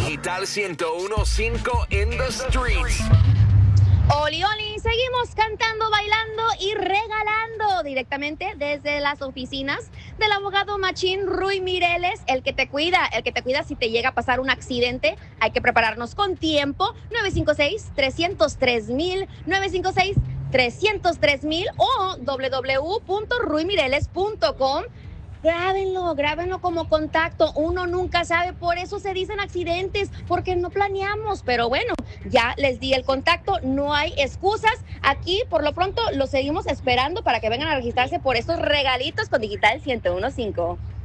Digital 101.5 in the streets. Oli, oli, seguimos cantando, bailando y regalando directamente desde las oficinas del abogado Machín Ruy Mireles, el que te cuida si te llega a pasar un accidente. Hay que prepararnos con tiempo. 956-303-1000, 956-303-1000 o www.ruymireles.com. Grábenlo como contacto. Uno nunca sabe, por eso se dicen accidentes, porque no planeamos. Pero bueno, ya les di el contacto, no hay excusas. Aquí, por lo pronto, los seguimos esperando para que vengan a registrarse por estos regalitos con Digital 101.5.